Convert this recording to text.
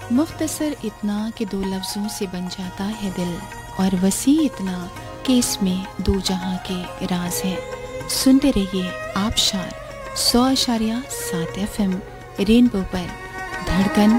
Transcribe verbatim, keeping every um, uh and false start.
मुख्तसर इतना कि दो लफ्ज़ों से बन जाता है दिल, और वसी इतना कि इसमें दो जहां के राज हैं। सुनते रहिए आबशार सौ आशारिया सात एफ एम रेनबो पर, धड़कन